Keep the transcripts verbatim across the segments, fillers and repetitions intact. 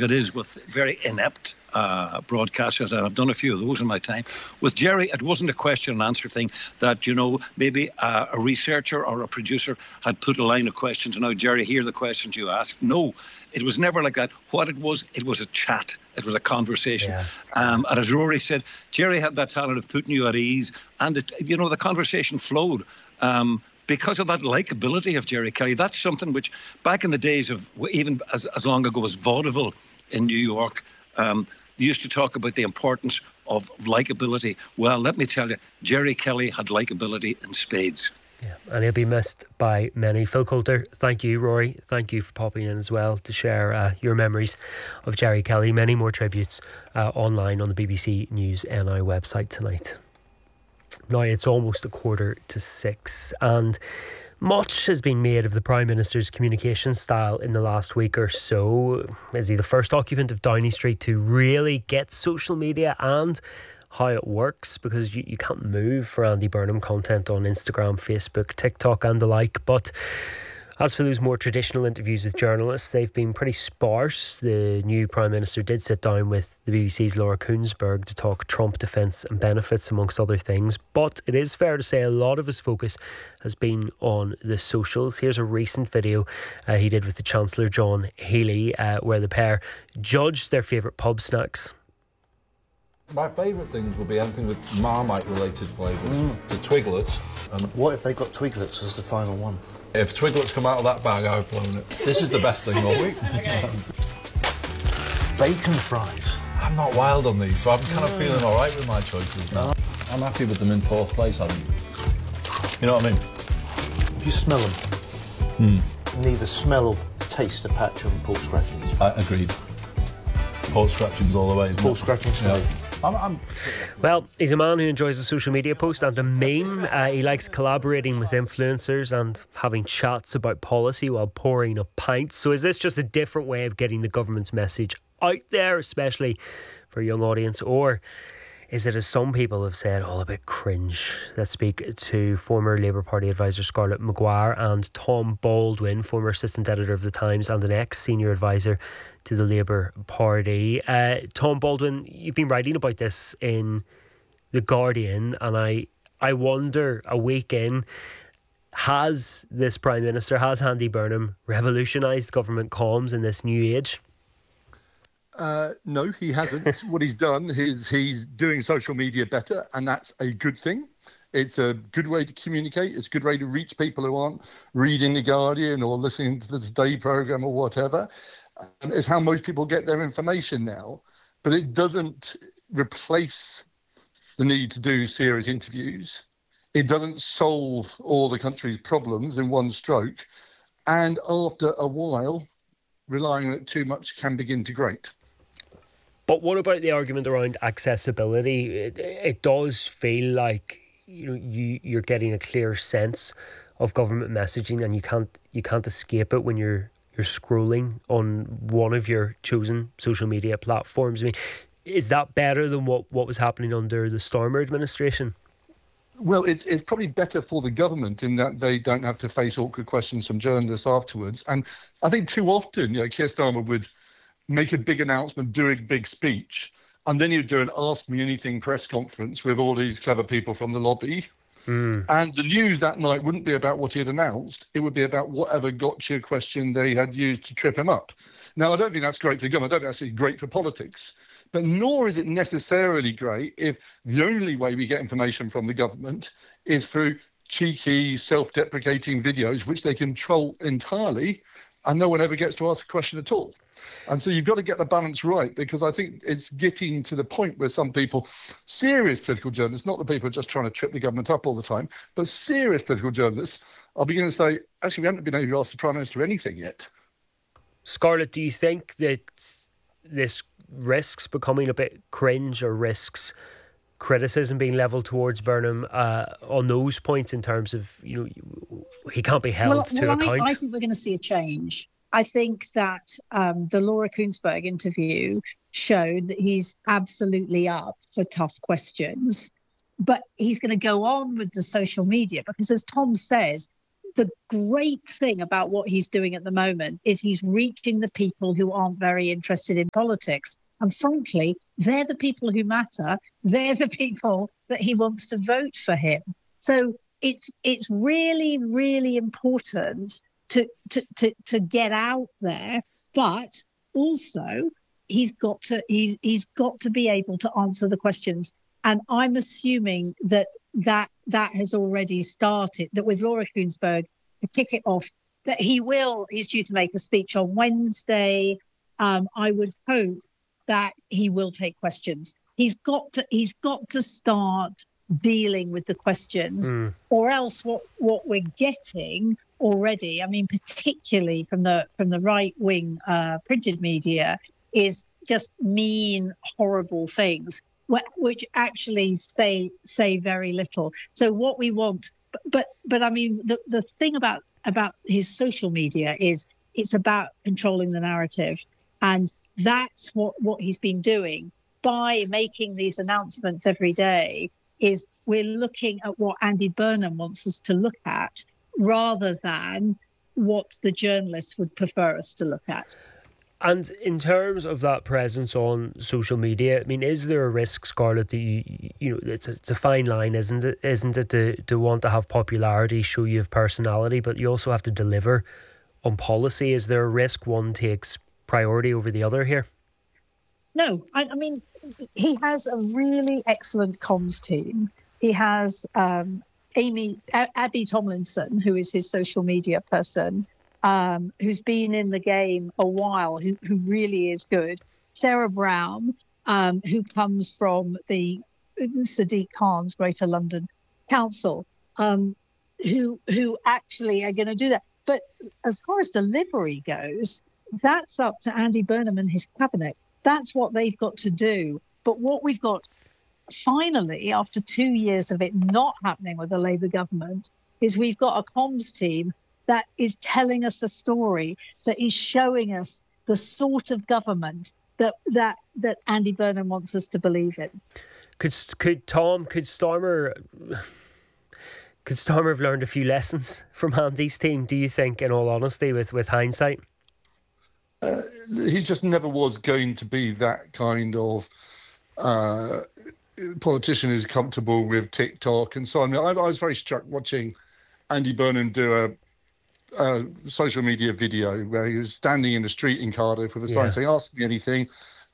as it is with very inept uh, broadcasters, and I've done a few of those in my time. With Jerry, it wasn't a question and answer thing that, you know, maybe uh, a researcher or a producer had put a line of questions, and now, Jerry, here are the questions you asked. No, it was never like that. What it was, it was a chat. It was a conversation. Yeah. Um, and as Rory said, Jerry had that talent of putting you at ease, and, it, you know, the conversation flowed. Um, Because of that likability of Jerry Kelly. That's something which, back in the days of, even as, as long ago as vaudeville in New York, um, they used to talk about the importance of likability. Well, let me tell you, Jerry Kelly had likability in spades. Yeah, and he'll be missed by many. Phil Coulter, thank you. Rory, thank you for popping in as well to share uh, your memories of Jerry Kelly. Many more tributes uh, online on the B B C News N I website tonight. Now it's almost a quarter to six, and much has been made of the Prime Minister's communication style in the last week or so. Is he the first occupant of Downing Street to really get social media and how it works? Because you, you can't move for Andy Burnham content on Instagram, Facebook, TikTok and the like. But as for those more traditional interviews with journalists, they've been pretty sparse. The new Prime Minister did sit down with the B B C's Laura Kuenssberg to talk Trump defence and benefits, amongst other things. But it is fair to say a lot of his focus has been on the socials. Here's a recent video uh, he did with the Chancellor John Healey, uh, where the pair judged their favourite pub snacks. My favourite things would be anything with Marmite-related flavours. Mm. The Twiglets. And what if they got Twiglets as the final one? If Twiglets come out of that bag, I've blown it. This is the best thing all week. Okay. Bacon fries. I'm not wild on these, so I'm kind of feeling all right with my choices now. I'm happy with them in fourth place, I think. You know what I mean? If you smell them, mm. neither smell or taste a patch on pork scratchings. I agreed. Pork scratchings all the way. Pork scratchings, yeah. I'm, I'm... Well, he's a man who enjoys a social media post and a meme. Uh, he likes collaborating with influencers and having chats about policy while pouring a pint. So is this just a different way of getting the government's message out there, especially for a young audience? Or is it, as some people have said, all a bit cringe? Let's speak to former Labour Party advisor Scarlett Maguire and Tom Baldwin, former assistant editor of The Times and an ex-senior advisor to the Labour Party. Uh, Tom Baldwin, you've been writing about this in The Guardian, and I, I wonder, a week in, has this Prime Minister, has Andy Burnham revolutionised government comms in this new age? Uh, no, he hasn't. What he's done is he's doing social media better, and that's a good thing. It's a good way to communicate. It's a good way to reach people who aren't reading The Guardian or listening to the Today programme or whatever. And it's how most people get their information now. But it doesn't replace the need to do serious interviews. It doesn't solve all the country's problems in one stroke. And after a while, relying on it too much can begin to grate. But what about the argument around accessibility? It, it does feel like, you know, you you're getting a clear sense of government messaging, and you can't you can't escape it when you're you're scrolling on one of your chosen social media platforms. I mean, is that better than what, what was happening under the Starmer administration? Well, it's it's probably better for the government in that they don't have to face awkward questions from journalists afterwards. And I think too often, you know, Keir Starmer would make a big announcement, do a big speech, and then he'd do an Ask Me Anything press conference with all these clever people from the lobby. Mm. And the news that night wouldn't be about what he had announced. It would be about whatever gotcha question they had used to trip him up. Now, I don't think that's great for the government. I don't think that's great for politics. But nor is it necessarily great if the only way we get information from the government is through cheeky, self-deprecating videos, which they control entirely, and no one ever gets to ask a question at all. And so you've got to get the balance right, because I think it's getting to the point where some people, serious political journalists, not the people who are just trying to trip the government up all the time, but serious political journalists are beginning to say, actually, we haven't been able to ask the Prime Minister anything yet. Scarlett, do you think that this risks becoming a bit cringe, or risks criticism being levelled towards Burnham uh, on those points in terms of, you know, he can't be held well, to well, account? I, I think we're going to see a change. I think that um, the Laura Kuenssberg interview showed that he's absolutely up for tough questions, but he's going to go on with the social media because, as Tom says, the great thing about what he's doing at the moment is he's reaching the people who aren't very interested in politics. And frankly, they're the people who matter. They're the people that he wants to vote for him. So it's it's really, really important to to to, to get out there. But also, he's got to he, he's got to be able to answer the questions. And I'm assuming that that that has already started, that with Laura Kuenssberg to kick it off, that he will, he's due to make a speech on Wednesday. Um, I would hope that he will take questions. He's got to he's got to start dealing with the questions, mm. or else what, what we're getting already, I mean, particularly from the from the right wing uh, printed media, is just mean, horrible things, which actually say say very little. So what we want, but but, but I mean, the, the thing about about his social media is it's about controlling the narrative, and that's what what he's been doing by making these announcements every day. Is we're looking at what Andy Burnham wants us to look at, rather than what the journalists would prefer us to look at. And in terms of that presence on social media, I mean, is there a risk, Scarlett, that you, you know, it's a, it's a fine line, isn't it? Isn't it to, to want to have popularity, show you have personality, but you also have to deliver on policy? Is there a risk one takes priority over the other here? No, I, I mean, he has a really excellent comms team. He has um, Amy, a- Abby Tomlinson, who is his social media person, Um, who's been in the game a while, who, who really is good. Sarah Brown, um, who comes from the Sadiq Khan's Greater London Council, um, who who actually are going to do that. But as far as delivery goes, that's up to Andy Burnham and his cabinet. That's what they've got to do. But what we've got finally, after two years of it not happening with the Labour government, is we've got a comms team that is telling us a story, that is showing us the sort of government that that that Andy Burnham wants us to believe in. Could could Tom, could Starmer, could Starmer have learned a few lessons from Andy's team, do you think, in all honesty, with, with hindsight? Uh, he just never was going to be that kind of uh, politician who's comfortable with TikTok and so on. I, mean, I, I was very struck watching Andy Burnham do a Uh, social media video where he was standing in the street in Cardiff with a sign yeah. saying, "Ask me anything,"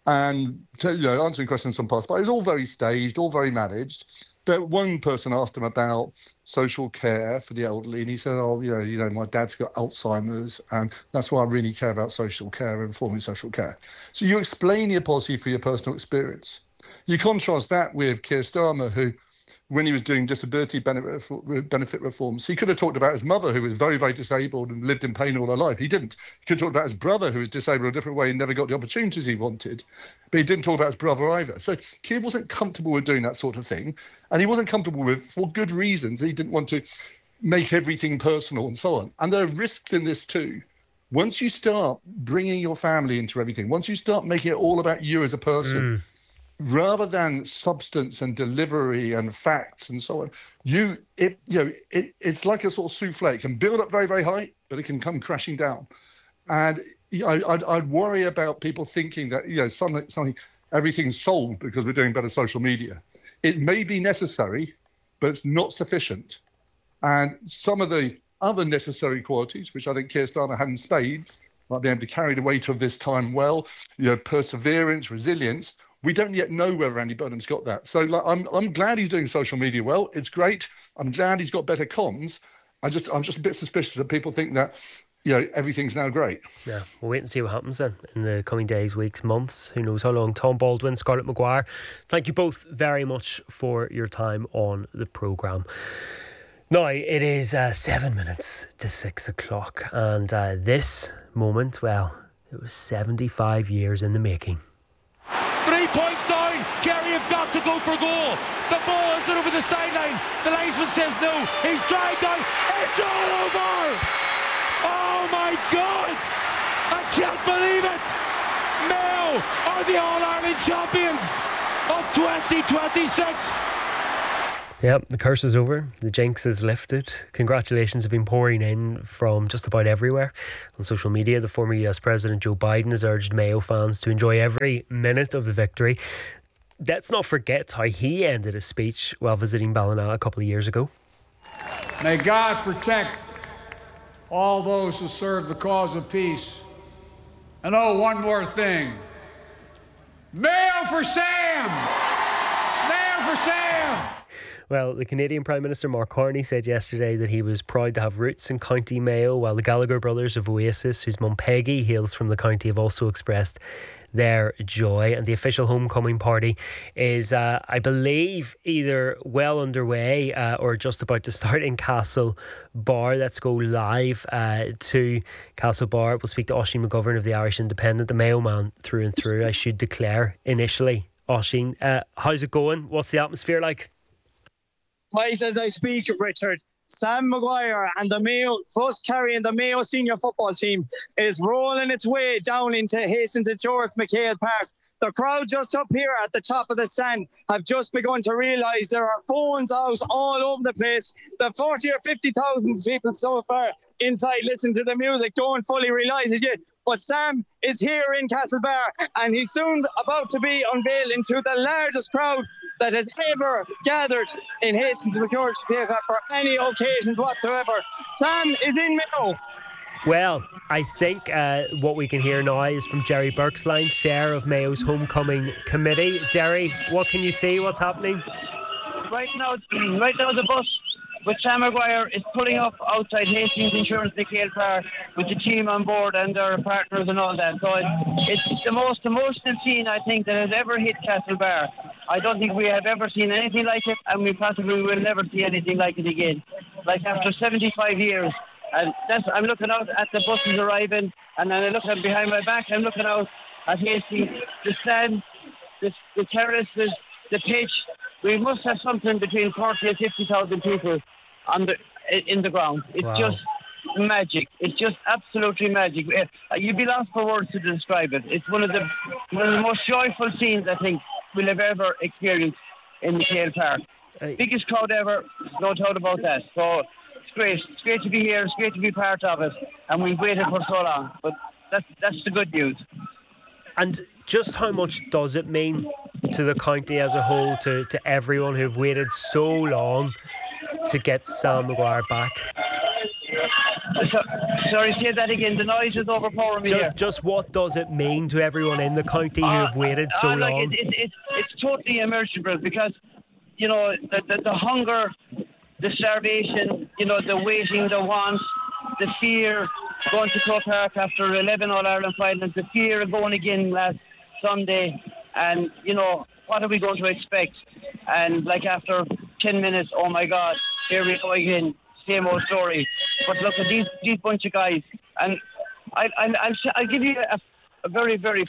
and you know, answering questions on passport. It was all very staged, all very managed. But one person asked him about social care for the elderly, and he said, "Oh, you know, you know, my dad's got Alzheimer's, and that's why I really care about social care and informing social care." So you explain your policy for your personal experience. You contrast that with Keir Starmer, who, when he was doing disability benefit, benefit reforms, he could have talked about his mother, who was very, very disabled and lived in pain all her life. He didn't. He could talk about his brother, who was disabled a different way and never got the opportunities he wanted. But he didn't talk about his brother either. So Keir wasn't comfortable with doing that sort of thing. And he wasn't comfortable with, for good reasons, he didn't want to make everything personal and so on. And there are risks in this too. Once you start bringing your family into everything, once you start making it all about you as a person, mm. rather than substance and delivery and facts and so on, you it you know it, it's like a sort of souffle. It can build up very, very high, but it can come crashing down. And you know, I'd, I'd worry about people thinking that you know suddenly, suddenly everything's solved because we're doing better social media. It may be necessary, but it's not sufficient. And some of the other necessary qualities, which I think Keir Starmer had in spades, like being able to carry the weight of this time well, you know, perseverance, resilience. We don't yet know whether Andy Burnham's got that. So like, I'm I'm glad he's doing social media well. It's great. I'm glad he's got better comms. I just I'm just a bit suspicious that people think that, you know, everything's now great. Yeah, we'll wait and see what happens then in the coming days, weeks, months. Who knows how long? Tom Baldwin, Scarlett Maguire, thank you both very much for your time on the programme. Now, it is uh, seven minutes to six o'clock, and uh, this moment, well, it was seventy-five years in the making. Three points down. Kerry have got to go for goal. The ball is over the sideline. The linesman says no. He's dragged down. It's all over. Oh my God. I can't believe it. Mayo are the All-Ireland champions of twenty twenty-six. Yeah, the curse is over. The jinx is lifted. Congratulations have been pouring in from just about everywhere. On social media, the former U S President Joe Biden has urged Mayo fans to enjoy every minute of the victory. Let's not forget how he ended his speech while visiting Ballina a couple of years ago. May God protect all those who serve the cause of peace. And oh, one more thing. Mayo for Sam! Mayo for Sam! Well, the Canadian Prime Minister Mark Carney said yesterday that he was proud to have roots in County Mayo, while the Gallagher brothers of Oasis, whose mum Peggy hails from the county, have also expressed their joy. And the official homecoming party is, uh, I believe, either well underway uh, or just about to start in Castlebar. Let's go live uh, to Castlebar. We'll speak to Oisín McGovern of the Irish Independent, the Mayo man through and through, I should declare initially. Oisín, uh, how's it going? What's the atmosphere like? Right as I speak, Richard, Sam Maguire and the Mayo, bus carrying the Mayo senior football team, is rolling its way down into Hastings and George McHale Park. The crowd just up here at the top of the stand have just begun to realise there are phones out all over the place. The forty or fifty thousand people so far inside listening to the music don't fully realise it yet. But Sam is here in Castlebar, and he's soon about to be unveiled into the largest crowd that has ever gathered in Hastings and George Theatre for any occasion whatsoever. Sam is in Mayo. Well, I think uh, what we can hear now is from Jerry Birksline, chair of Mayo's Homecoming Committee. Jerry, what can you see? What's happening? Right now, right now the bus with Sam Maguire is pulling up outside Hastings Insurance McHale Park with the team on board and their partners and all that. So it, it's the most emotional scene, I think, that has ever hit Castlebar. I don't think we have ever seen anything like it, and we possibly will never see anything like it again. Like after seventy-five years. And that's, I'm looking out at the buses arriving, and then I look at behind my back, I'm looking out at Hastings, the stand, the, the terraces, the pitch. We must have something between forty and fifty thousand people on the in the ground. It's wow. just magic. It's just absolutely magic. You'd be lost for words to describe it. It's one of the one of the most joyful scenes I think we'll have ever experienced in McHale Park. Uh, Biggest crowd ever, no doubt about that. So it's great. It's great to be here. It's great to be part of it. And we've waited for so long. But that's that's the good news. And just how much does it mean to the county as a whole, to, to everyone who've waited so long to get Sam Maguire back? So, sorry, say that again. The noise is overpowering me just, here. Just what does it mean to everyone in the county uh, who've waited so uh, like long? It, it, it, it's totally immeasurable because, you know, the, the, the hunger, the starvation, you know, the waiting, the want, the fear going to Croke Park after eleven All-Ireland finals, the fear of going again last Sunday, and, you know, what are we going to expect? And, like, after ten minutes, oh, my God, here we go again, same old story. But look at these, these bunch of guys, and I, I, I'll, I'll give you a, a very, very